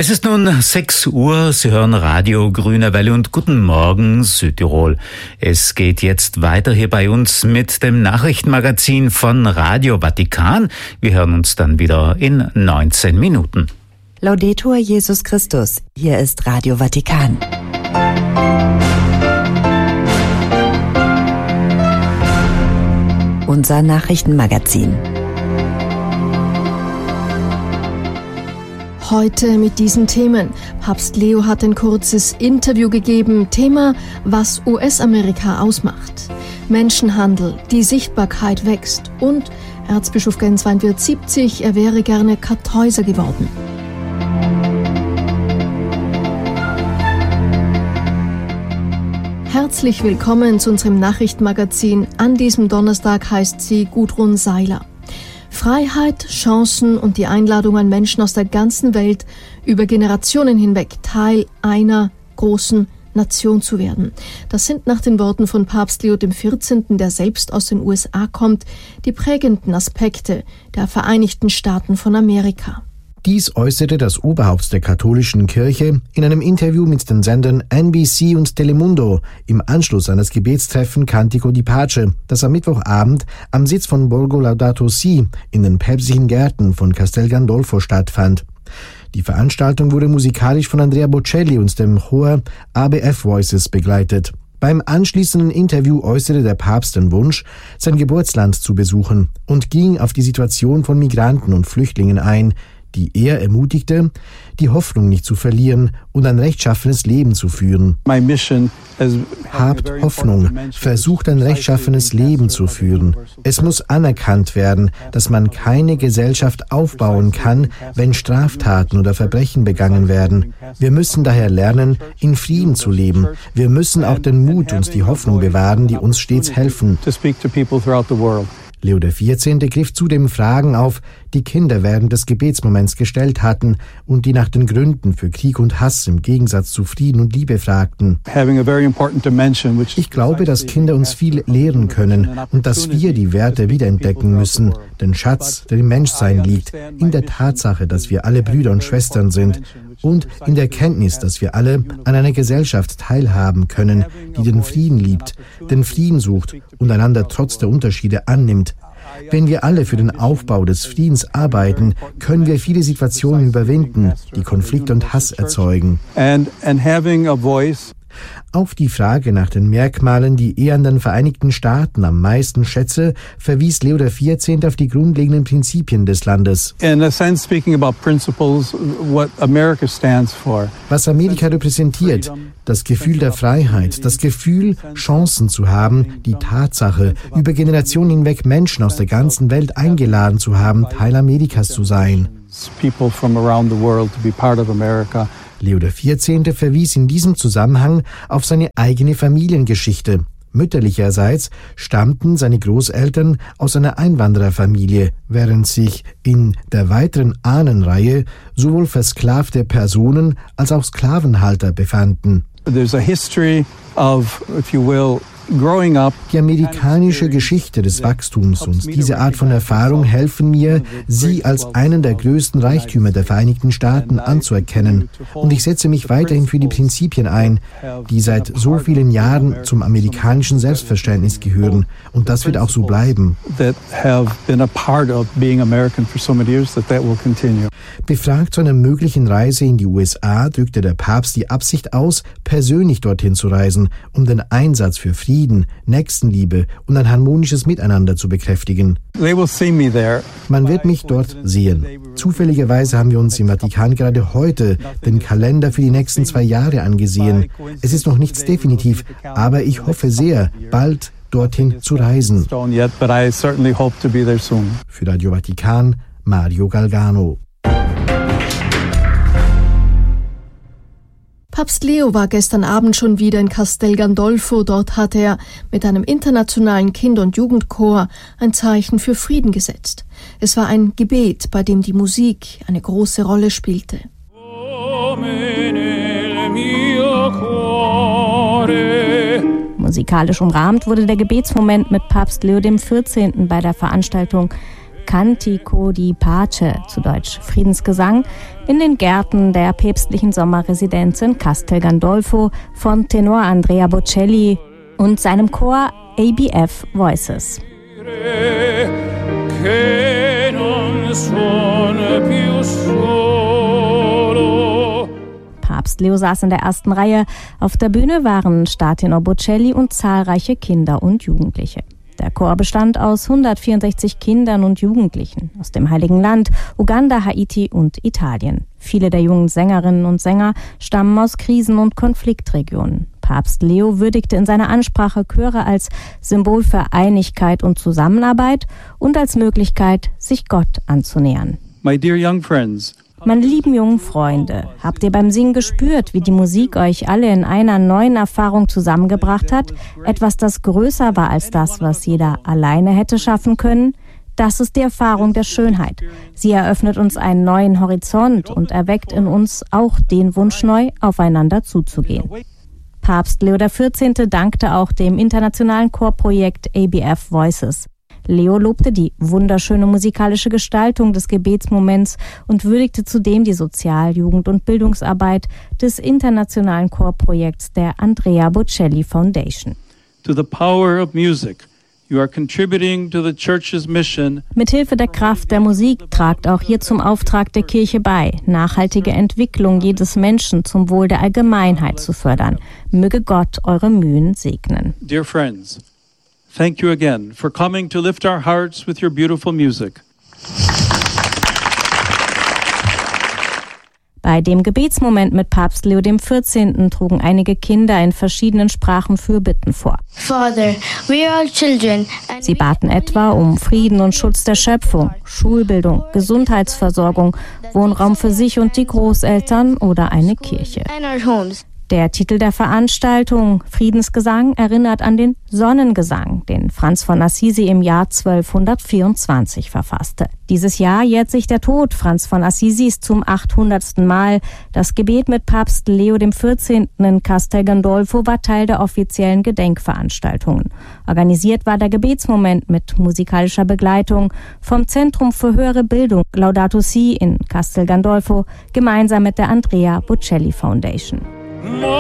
Es ist nun 6 Uhr, Sie hören Radio Grüne Welle und guten Morgen Südtirol. Es geht jetzt weiter hier bei uns mit dem Nachrichtenmagazin von Radio Vatikan. Wir hören uns dann wieder in 19 Minuten. Laudetur Jesus Christus, hier ist Radio Vatikan. Unser Nachrichtenmagazin. Heute mit diesen Themen. Papst Leo hat ein kurzes Interview gegeben. Thema, was US-Amerika ausmacht. Menschenhandel, die Sichtbarkeit wächst. Und Erzbischof Genswein wird 70, er wäre gerne Kartäuser geworden. Herzlich willkommen zu unserem Nachrichtenmagazin. An diesem Donnerstag heißt sie Gudrun Seiler. Freiheit, Chancen und die Einladung an Menschen aus der ganzen Welt, über Generationen hinweg Teil einer großen Nation zu werden. Das sind nach den Worten von Papst Leo XIV., der selbst aus den USA kommt, die prägenden Aspekte der Vereinigten Staaten von Amerika. Dies äußerte das Oberhaupt der katholischen Kirche in einem Interview mit den Sendern NBC und Telemundo im Anschluss an das Gebetstreffen Cantico di Pace, das am Mittwochabend am Sitz von Borgo Laudato Si in den päpstlichen Gärten von Castel Gandolfo stattfand. Die Veranstaltung wurde musikalisch von Andrea Bocelli und dem Chor ABF Voices begleitet. Beim anschließenden Interview äußerte der Papst den Wunsch, sein Geburtsland zu besuchen und ging auf die Situation von Migranten und Flüchtlingen ein, die er ermutigte, die Hoffnung nicht zu verlieren und ein rechtschaffenes Leben zu führen. Habt Hoffnung, versucht ein rechtschaffenes Leben zu führen. Es muss anerkannt werden, dass man keine Gesellschaft aufbauen kann, wenn Straftaten oder Verbrechen begangen werden. Wir müssen daher lernen, in Frieden zu leben. Wir müssen auch den Mut und die Hoffnung bewahren, die uns stets helfen. Leo XIV. Griff zudem Fragen auf, die Kinder während des Gebetsmoments gestellt hatten und die nach den Gründen für Krieg und Hass im Gegensatz zu Frieden und Liebe fragten. Ich glaube, dass Kinder uns viel lehren können und dass wir die Werte wiederentdecken müssen, den Schatz, der im Menschsein liegt, in der Tatsache, dass wir alle Brüder und Schwestern sind und in der Erkenntnis, dass wir alle an einer Gesellschaft teilhaben können, die den Frieden liebt, den Frieden sucht und einander trotz der Unterschiede annimmt. Wenn wir alle für den Aufbau des Friedens arbeiten, können wir viele Situationen überwinden, die Konflikt und Hass erzeugen. Auf die Frage nach den Merkmalen, die er an den Vereinigten Staaten am meisten schätze, verwies Leo XIV. Auf die grundlegenden Prinzipien des Landes. Was Amerika repräsentiert, das Gefühl der Freiheit, das Gefühl, Chancen zu haben, die Tatsache, über Generationen hinweg Menschen aus der ganzen Welt eingeladen zu haben, Teil Amerikas zu sein. Leo XIV. Verwies in diesem Zusammenhang auf seine eigene Familiengeschichte. Mütterlicherseits stammten seine Großeltern aus einer Einwandererfamilie, während sich in der weiteren Ahnenreihe sowohl versklavte Personen als auch Sklavenhalter befanden. There's a history of, if you will, die amerikanische Geschichte des Wachstums und diese Art von Erfahrung helfen mir, sie als einen der größten Reichtümer der Vereinigten Staaten anzuerkennen. Und ich setze mich weiterhin für die Prinzipien ein, die seit so vielen Jahren zum amerikanischen Selbstverständnis gehören. Und das wird auch so bleiben. Befragt zu einer möglichen Reise in die USA drückte der Papst die Absicht aus, persönlich dorthin zu reisen, um den Einsatz für Frieden, Nächstenliebe und ein harmonisches Miteinander zu bekräftigen. Man wird mich dort sehen. Zufälligerweise haben wir uns im Vatikan gerade heute den Kalender für die nächsten 2 Jahre angesehen. Es ist noch nichts definitiv, aber ich hoffe sehr, bald dorthin zu reisen. Für Radio Vatikan, Mario Galgano. Papst Leo war gestern Abend schon wieder in Castel Gandolfo. Dort hat er mit einem internationalen Kinder- und Jugendchor ein Zeichen für Frieden gesetzt. Es war ein Gebet, bei dem die Musik eine große Rolle spielte. Musikalisch umrahmt wurde der Gebetsmoment mit Papst Leo XIV. Bei der Veranstaltung Cantico di Pace, zu Deutsch Friedensgesang, in den Gärten der päpstlichen Sommerresidenz in Castel Gandolfo von Tenor Andrea Bocelli und seinem Chor ABF Voices. Papst Leo saß in der ersten Reihe. Auf der Bühne waren Startenor Bocelli und zahlreiche Kinder und Jugendliche. Der Chor bestand aus 164 Kindern und Jugendlichen aus dem Heiligen Land, Uganda, Haiti und Italien. Viele der jungen Sängerinnen und Sänger stammen aus Krisen- und Konfliktregionen. Papst Leo würdigte in seiner Ansprache Chöre als Symbol für Einigkeit und Zusammenarbeit und als Möglichkeit, sich Gott anzunähern. My dear young friends, Meine lieben jungen Freunde, habt ihr beim Singen gespürt, wie die Musik euch alle in einer neuen Erfahrung zusammengebracht hat? Etwas, das größer war als das, was jeder alleine hätte schaffen können? Das ist die Erfahrung der Schönheit. Sie eröffnet uns einen neuen Horizont und erweckt in uns auch den Wunsch, neu aufeinander zuzugehen. Papst Leo XIV. Dankte auch dem internationalen Chorprojekt ABF Voices. Leo lobte die wunderschöne musikalische Gestaltung des Gebetsmoments und würdigte zudem die Sozial-, Jugend- und Bildungsarbeit des internationalen Chorprojekts der Andrea Bocelli Foundation. to the power of music, you are contributing to the Church's mission. Mithilfe der Kraft der Musik tragt auch hier zum Auftrag der Kirche bei, nachhaltige Entwicklung jedes Menschen zum Wohl der Allgemeinheit zu fördern. Möge Gott eure Mühen segnen. Dear friends, thank you again for coming to lift our hearts with your beautiful music. Bei dem Gebetsmoment mit Papst Leo XIV. Trugen einige Kinder in verschiedenen Sprachen Fürbitten vor. Father, we are children. Sie baten etwa um Frieden und Schutz der Schöpfung, Schulbildung, Gesundheitsversorgung, Wohnraum für sich und die Großeltern oder eine Kirche. And our homes. Der Titel der Veranstaltung, Friedensgesang, erinnert an den Sonnengesang, den Franz von Assisi im Jahr 1224 verfasste. Dieses Jahr jährt sich der Tod Franz von Assisis zum 800. Mal. Das Gebet mit Papst Leo XIV. In Castel Gandolfo war Teil der offiziellen Gedenkveranstaltungen. Organisiert war der Gebetsmoment mit musikalischer Begleitung vom Zentrum für höhere Bildung Laudato Si in Castel Gandolfo gemeinsam mit der Andrea Bocelli Foundation.